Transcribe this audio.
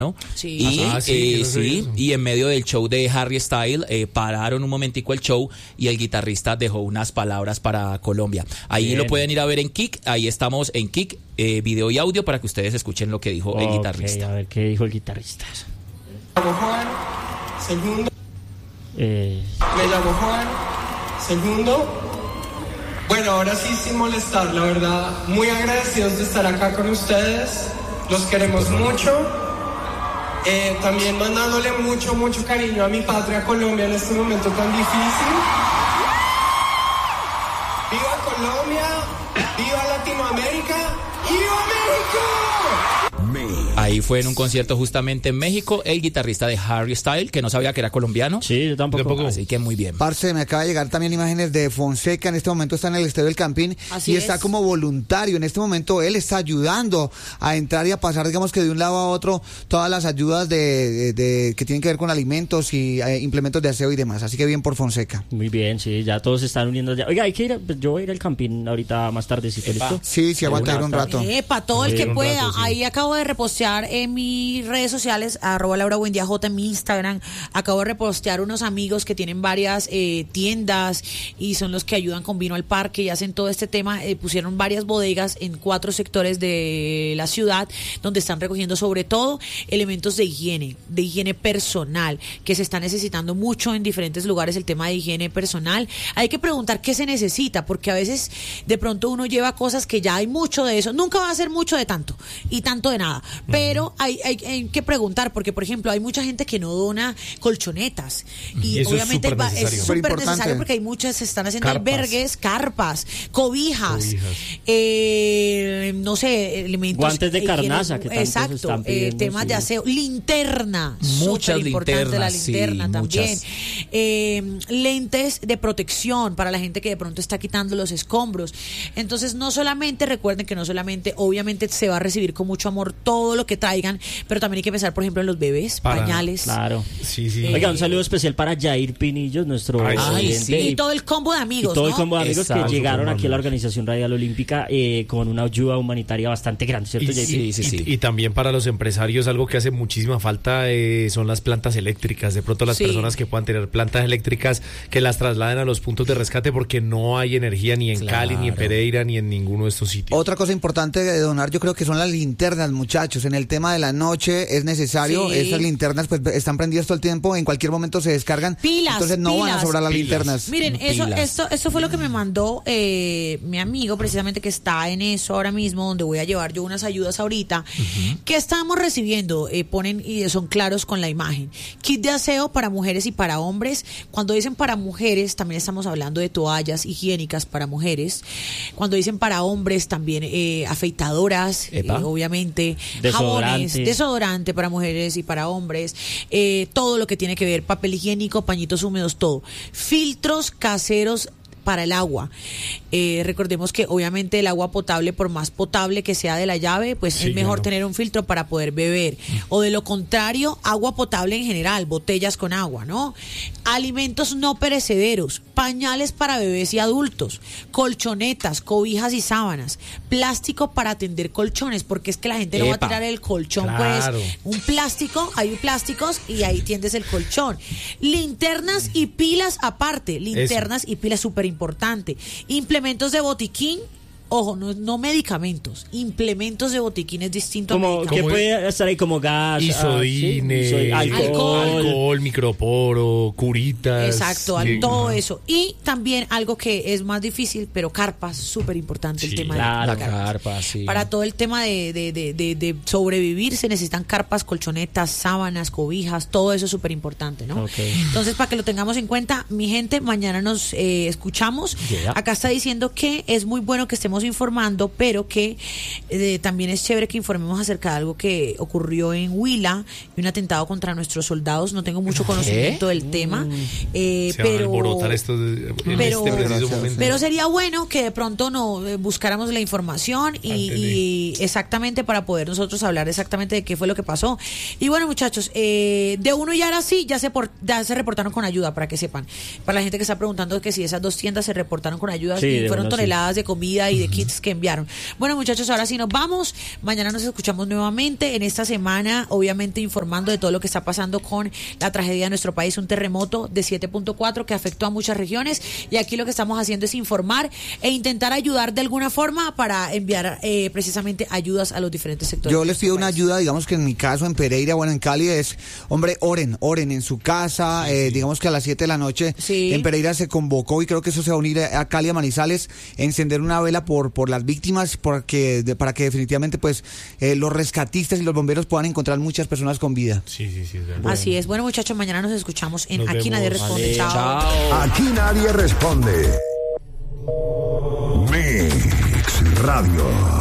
¿no? Sí. Y en medio del show de Harry Styles pararon un momentico el show y el guitarrista dejó unas palabras para Colombia. Ahí Bien. lo pueden ir a ver en Kik, ahí estamos en Kik, video y audio para que ustedes escuchen lo que dijo el guitarrista. A ver qué dijo el guitarrista. Me llamo Juan, segundo. Me llamo Juan, segundo. Bueno, ahora sí, sin molestar, la verdad, muy agradecidos de estar acá con ustedes. Los queremos mucho. También mandándole mucho cariño a mi patria Colombia en este momento tan difícil. ¡Viva Colombia! ¡Viva Latinoamérica! ¡Viva México! Ahí fue en un concierto justamente en México el guitarrista de Harry Styles, que no sabía que era colombiano. Sí, yo tampoco. Así que muy bien. Parce, me acaba de llegar también imágenes de Fonseca. En este momento está en el Estadio del Campín Así y es. está como voluntario. En este momento él está ayudando a entrar y a pasar, digamos que de un lado a otro, todas las ayudas de que tienen que ver con alimentos y implementos de aseo y demás. Así que bien por Fonseca. Muy bien, sí, ya todos se están uniendo ya. Oiga, hay que ir, yo voy a ir al Campín ahorita más tardecito, ¿listo? Sí, aguanta ir un rato. Para todo el Sí, que un pueda. rato, sí. Ahí acabo de repostear en mis redes sociales, @LauraBuendiaJ en mi Instagram. Acabo de repostear unos amigos que tienen varias tiendas y son los que ayudan con Vino al Parque y hacen todo este tema. Pusieron varias bodegas en 4 sectores de la ciudad donde están recogiendo sobre todo elementos de higiene personal, que se está necesitando mucho en diferentes lugares el tema de higiene personal. Hay que preguntar qué se necesita, porque a veces de pronto uno lleva cosas que ya hay mucho de eso. Nunca va a ser mucho de tanto y tanto de nada, pero hay que preguntar, porque por ejemplo hay mucha gente que no dona colchonetas y eso obviamente es súper es necesario. súper Importante. necesario, porque hay muchas, se están haciendo Carpas. albergues, carpas, cobijas. No sé, elementos, Guantes de higiene, carnaza, que tanto se exacto, están pidiendo, temas sí. de aseo, linterna, Muchas superimportante la linternas, sí, linterna también, muchas. lentes de protección para la gente que de pronto está quitando los escombros. Entonces recuerden que no solamente obviamente se va a recibir con mucho amor todo lo que traigan, pero también hay que pensar, por ejemplo, en los bebés, pañales. Claro. Sí. Oiga, un saludo especial para Jair Pinillos, nuestro Ay, oyente, sí. Y todo el combo de y amigos, todo el ¿no? combo de amigos Exacto. que llegaron aquí a la Organización Radial Olímpica con una ayuda humanitaria bastante grande, ¿cierto, Jair? Sí. Y también para los empresarios algo que hace muchísima falta son las plantas eléctricas. De pronto las Sí. personas que puedan tener plantas eléctricas que las trasladen a los puntos de rescate, porque no hay energía ni en Cali, ni en Pereira, ni en ninguno de estos sitios. Otra cosa importante de donar, yo creo que son las linternas, muchachos. En el tema de la noche es necesario. Sí. Esas linternas pues están prendidas todo el tiempo, en cualquier momento se descargan. Pilas, entonces no van a pilas. sobrar las Pilas. linternas. Miren, Pilas. eso fue lo que me mandó mi amigo, precisamente, que está en eso ahora mismo, donde voy a llevar yo unas ayudas ahorita. ¿Qué estamos recibiendo? Ponen y son claros con la imagen. Kit de aseo para mujeres y para hombres. Cuando dicen para mujeres, también estamos hablando de toallas higiénicas para mujeres. Cuando dicen para hombres, también afeitadoras, obviamente, jabones, desodorante para mujeres y para hombres, todo lo que tiene que ver, papel higiénico, pañitos húmedos, todo. Filtros caseros para el agua. Recordemos que obviamente el agua potable, por más potable que sea de la llave, pues Sí, es mejor claro. tener un filtro para poder beber. O de lo contrario, agua potable en general, botellas con agua, ¿no? Alimentos no perecederos, pañales para bebés y adultos, colchonetas, cobijas y sábanas, plástico para atender colchones, porque es que la gente no va a Epa. tirar el colchón, Claro. pues un plástico, hay plásticos y ahí tiendes el colchón. Linternas y pilas aparte, linternas y pilas súper importante. Implementos de botiquín, ojo, no medicamentos, implementos de botiquín es distinto a Como medicamentos. que Como puede estar ahí como gas, Isodine, alcohol, microporo, curitas. Exacto, todo eso. Y también algo que es más difícil, pero carpas, súper importante el Sí, tema claro. de La carpa, sí. Para todo el tema de sobrevivir se necesitan carpas, colchonetas, sábanas, cobijas, todo eso es súper importante, ¿no? Ok. Entonces, para que lo tengamos en cuenta, mi gente, mañana nos escuchamos. Yeah. Acá está diciendo que es muy bueno que estemos informando, pero que también es chévere que informemos acerca de algo que ocurrió en Huila, y un atentado contra nuestros soldados. No tengo mucho conocimiento del tema, Se van a pero alborotar estos en pero- este preciso momento. pero sería bueno que de pronto buscáramos la información y exactamente para poder nosotros hablar exactamente de qué fue lo que pasó. Y bueno, muchachos, de uno y ahora sí ya se reportaron con ayuda, para que sepan. Para la gente que está preguntando que si esas 2 tiendas se reportaron con ayuda, Sí, y de fueron uno sí. toneladas de comida y de kits que enviaron. Bueno, muchachos, ahora sí nos vamos. Mañana nos escuchamos nuevamente. En esta semana, obviamente, informando de todo lo que está pasando con la tragedia de nuestro país, un terremoto de 7.4 que afectó a muchas regiones. Y aquí lo que estamos haciendo es informar e intentar ayudar de alguna forma para enviar precisamente ayudas a los diferentes sectores. Yo les pido una ayuda, digamos que en mi caso, en Pereira, bueno, en Cali es, hombre, oren en su casa, digamos que a las 7 de la noche en Pereira se convocó y creo que eso se va a unir a Cali, a Manizales, encender una vela por las víctimas, para que definitivamente pues los rescatistas y los bomberos puedan encontrar muchas personas con vida. Sí, es verdad. Bueno. Así es. Bueno, muchachos, mañana nos escuchamos en Aquí Nadie Responde. Vale. Chao. Aquí Nadie Responde. Mix Radio.